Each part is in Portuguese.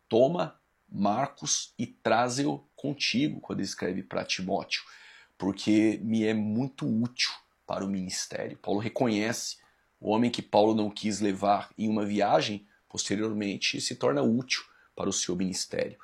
toma Marcos e traze-o contigo, quando ele escreve para Timóteo, porque me é muito útil para o ministério. Paulo reconhece o homem que Paulo não quis levar em uma viagem, posteriormente se torna útil para o seu ministério.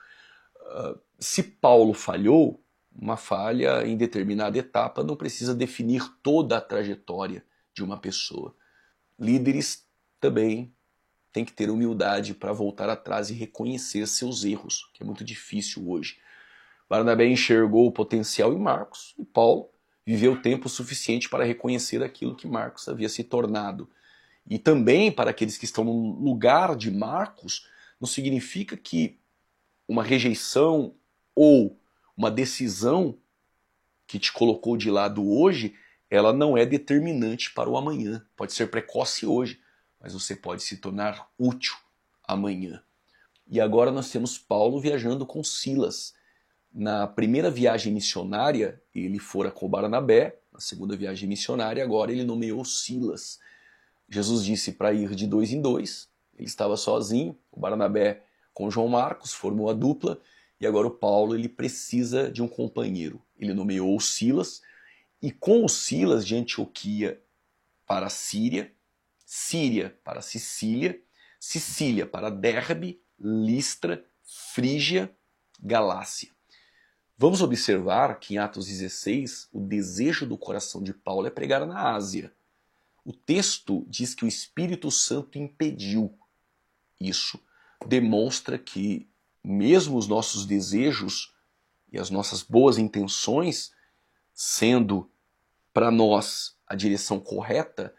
Se Paulo falhou, uma falha em determinada etapa não precisa definir toda a trajetória de uma pessoa. Líderes também têm que ter humildade para voltar atrás e reconhecer seus erros, que é muito difícil hoje. Barnabé enxergou o potencial em Marcos e Paulo viveu tempo suficiente para reconhecer aquilo que Marcos havia se tornado. E também para aqueles que estão no lugar de Marcos, não significa que uma rejeição ou uma decisão que te colocou de lado hoje, ela não é determinante para o amanhã. Pode ser precoce hoje, mas você pode se tornar útil amanhã. E agora nós temos Paulo viajando com Silas. Na primeira viagem missionária, ele fora com Barnabé. Na segunda viagem missionária, agora ele nomeou Silas. Jesus disse para ir de 2 em 2. Ele estava sozinho. O Barnabé com João Marcos formou a dupla. E agora o Paulo ele precisa de um companheiro. Ele nomeou Silas. E com o Silas de Antioquia para a Síria, Síria para Sicília, Sicília para Derbe, Listra, Frígia, Galácia. Vamos observar que em Atos 16, o desejo do coração de Paulo é pregar na Ásia. O texto diz que o Espírito Santo impediu. Isso demonstra que mesmo os nossos desejos e as nossas boas intenções, sendo para nós a direção correta,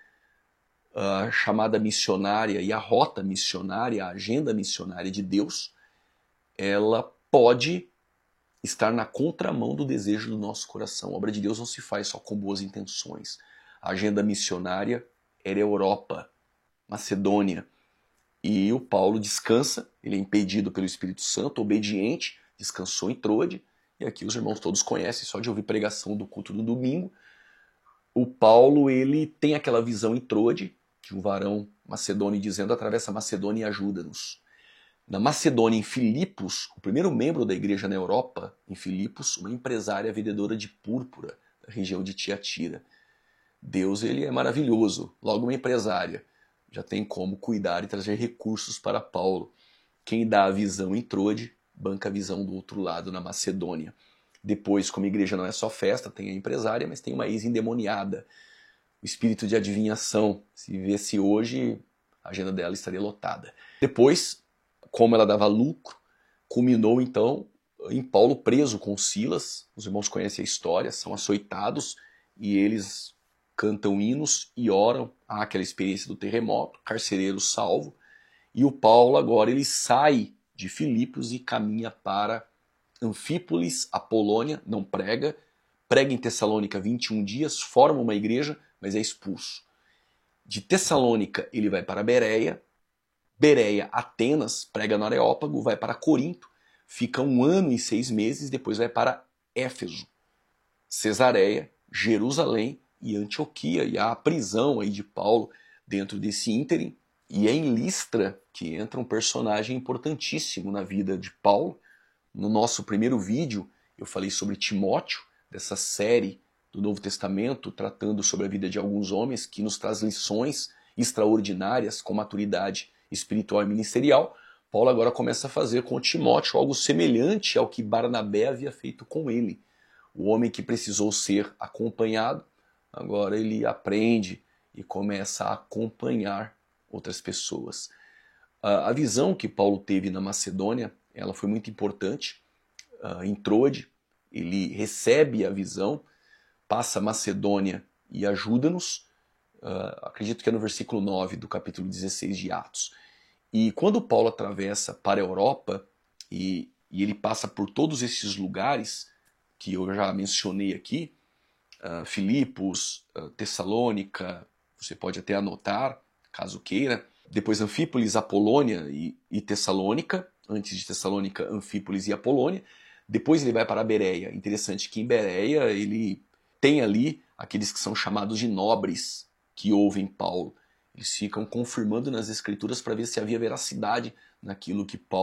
a chamada missionária e a rota missionária, a agenda missionária de Deus, ela pode estar na contramão do desejo do nosso coração. A obra de Deus não se faz só com boas intenções. A agenda missionária era Europa, Macedônia. E o Paulo descansa, ele é impedido pelo Espírito Santo, obediente, descansou em Trode. E aqui os irmãos todos conhecem, só de ouvir pregação do culto do domingo. O Paulo ele tem aquela visão em Trode, de um varão macedônio dizendo: atravessa a Macedônia e ajuda-nos. Na Macedônia, em Filipos, o primeiro membro da igreja na Europa, em Filipos, uma empresária vendedora de púrpura da região de Tiatira. Deus ele é maravilhoso, logo uma empresária. Já tem como cuidar e trazer recursos para Paulo. Quem dá a visão em Trode, banca a visão do outro lado, na Macedônia. Depois, como a igreja não é só festa, tem a empresária, mas tem uma ex-endemoniada. O espírito de adivinhação. Se vivesse hoje, a agenda dela estaria lotada. Depois, como ela dava lucro, culminou então em Paulo preso com Silas. Os irmãos conhecem a história, são açoitados e eles cantam hinos e oram. Há aquela experiência do terremoto, carcereiro salvo. E o Paulo agora ele sai de Filipos e caminha para Anfípolis, a Polônia, não prega. Prega em Tessalônica 21 dias, forma uma igreja, mas é expulso. De Tessalônica ele vai para Bereia, Atenas, prega no Areópago, vai para Corinto, fica 1 ano e 6 meses, depois vai para Éfeso, Cesareia, Jerusalém e Antioquia. E há a prisão aí de Paulo dentro desse ínterim. E é em Listra que entra um personagem importantíssimo na vida de Paulo. No nosso primeiro vídeo eu falei sobre Timóteo, dessa série do Novo Testamento, tratando sobre a vida de alguns homens, que nos traz lições extraordinárias com maturidade espiritual e ministerial. Paulo agora começa a fazer com Timóteo algo semelhante ao que Barnabé havia feito com ele. O homem que precisou ser acompanhado, agora ele aprende e começa a acompanhar outras pessoas. A visão que Paulo teve na Macedônia, ela foi muito importante. Em Trode, ele recebe a visão, passa a Macedônia e ajuda-nos. Acredito que é no versículo 9 do capítulo 16 de Atos. E quando Paulo atravessa para a Europa e ele passa por todos esses lugares que eu já mencionei aqui, Filipos, Tessalônica, você pode até anotar, caso queira, depois Anfípolis, Apolônia e Tessalônica, antes de Tessalônica, Anfípolis e Apolônia, depois ele vai para a Bereia. Interessante que em Bereia ele tem ali aqueles que são chamados de nobres que ouvem Paulo. Eles ficam confirmando nas escrituras para ver se havia veracidade naquilo que Paulo